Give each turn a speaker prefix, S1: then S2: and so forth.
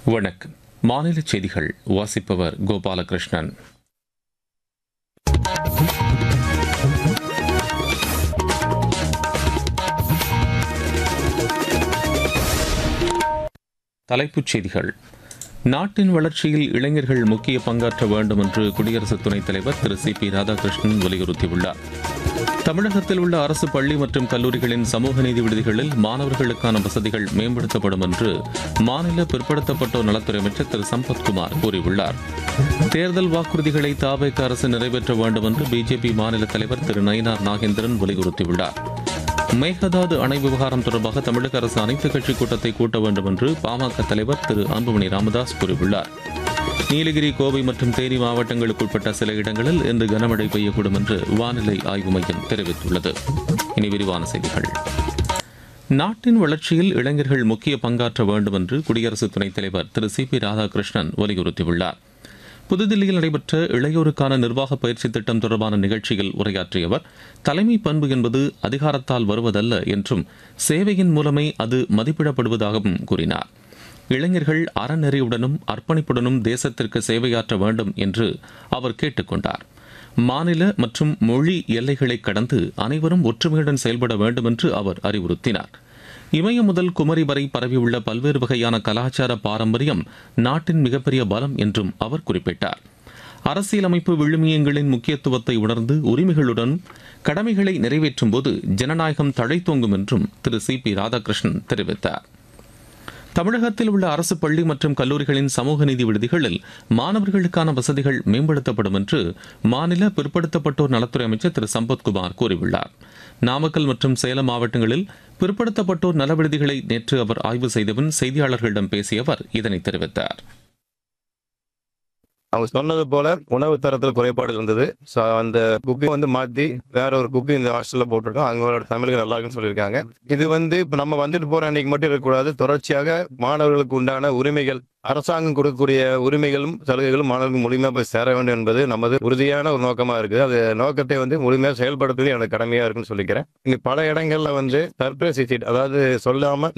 S1: வணக்கம். மாநில செய்திகள் வாசிப்பவர் கோபாலகிருஷ்ணன். தலைப்புச் செய்திகள். நாட்டின் வளர்ச்சியில் இளைஞர்கள் முக்கிய பங்காற்ற வேண்டும் என்று குடியரசு துணைத் தலைவர் திரு சி.பி. ராதாகிருஷ்ணன் வலியுறுத்தியுள்ளார். தமிழகத்தில் உள்ள அரசு பள்ளி மற்றும் கல்லூரிகளின் சமூக நீதி விடுதிகளில் மாணவர்களுக்கான வசதிகள் மேம்படுத்தப்படும் என்று மாநில பிற்படுத்தப்பட்டோர் நலத்துறை அமைச்சர் திரு சம்பத்குமார் கூறியுள்ளார். தேர்தல் வாக்குறுதிகளை தாவேக அரசு நிறைவேற்ற வேண்டும் என்று பிஜேபி மாநில தலைவர் திரு நயினார் நாகேந்திரன் வலியுறுத்தியுள்ளார். மேகதாது அணை விவகாரம் தொடர்பாக தமிழக அரசு அனைத்துக் கட்சி கூட்டத்தை கூட்ட வேண்டும் என்று பாமக தலைவர் திரு அன்புமணி ராமதாஸ் கூறியுள்ளார். நீலகிரி, கோவை மற்றும் தேனி மாவட்டங்களுக்குட்பட்ட சில இடங்களில் இன்று கனமழை பெய்யக்கூடும் என்று வானிலை ஆய்வு மையம் தெரிவித்துள்ளது. இனி விரிவான செய்திகள். நாட்டின் வளர்ச்சியில் இளைஞர்கள் முக்கிய பங்காற்ற வேண்டும் என்று குடியரசு துணைத் தலைவர் திரு சி.பி. ராதாகிருஷ்ணன் வலியுறுத்தியுள்ளார். புதுதில்லியில் நடைபெற்ற இளையோருக்கான நிர்வாக பயிற்சி திட்டம் தொடர்பான நிகழ்ச்சியில் உரையாற்றிய அவர், தலைமை பண்பு என்பது அதிகாரத்தால் வருவதல்ல என்றும் சேவையின் மூலமே அது மதிப்பிடப்படுவதாகவும் கூறினார். இளைஞர்கள் அறநெறியுடனும் அர்ப்பணிப்புடனும் தேசத்திற்கு சேவையாற்ற வேண்டும் என்று அவர் கேட்டுக் கொண்டார். மாநில மற்றும் மொழி எல்லைகளை கடந்து அனைவரும் ஒற்றுமையுடன் செயல்பட வேண்டும் என்று அவர் அறிவுறுத்தினார். இமயம் முதல் குமரி வரை பரவியுள்ள பல்வேறு வகையான கலாச்சார பாரம்பரியம் நாட்டின் மிகப்பெரிய பலம் என்றும் அவர் குறிப்பிட்டார். அரசியலமைப்பு விழுமியங்களின் முக்கியத்துவத்தை உணர்ந்து உரிமைகளுடன் கடமைகளை நிறைவேற்றும் போது ஜனநாயகம் தழைத்தோங்கும் என்றும் திரு சி.பி. ராதாகிருஷ்ணன் தெரிவித்தார். தமிழகத்தில் உள்ள அரசு பள்ளி மற்றும் கல்லூரிகளின் சமூக நீதி விடுதிகளில் மாணவர்களுக்கான வசதிகள் மேம்படுத்தப்படும் என்று மாநில பிற்படுத்தப்பட்டோர் நலத்துறை அமைச்சர் திரு சம்பத்குமார் கூறியுள்ளார். நாமக்கல் மற்றும் சேலம் மாவட்டங்களில் பிற்படுத்தப்பட்டோர் நல விடுதிகளை நேற்று அவர் ஆய்வு செய்தபின் செய்தியாளர்களிடம் பேசிய அவர் இதனை தெரிவித்தார்.
S2: அவங்க சொன்னது போல உணவு தரத்தில் குறைபாடு இருந்தது. ஸோ அந்த குக்கை மாற்றி வேற ஒரு குக்கு இந்த ஹாஸ்டலில் போட்டிருக்கோம். அவங்களோட தமிழுக்கு நல்லா இருக்குன்னு சொல்லியிருக்காங்க. இது இப்போ நம்ம வந்துட்டு போற அன்னைக்கு மட்டும் இருக்கக்கூடாது. தொடர்ச்சியாக மாணவர்களுக்கு உண்டான உரிமைகள், அரசாங்கம் கொடுக்கக்கூடிய உரிமைகளும் சலுகைகளும் மாணவர்களுக்கு முழுமையாக போய் சேர வேண்டும் என்பது நமது உறுதியான ஒரு நோக்கமாக இருக்குது. அது நோக்கத்தை முழுமையாக செயல்படுத்துவது எனக்கு கடமையா இருக்குன்னு சொல்லிக்கிறேன். இங்க பல இடங்கள்ல சர்ப்ரைஸ் விசிட், அதாவது சொல்லாம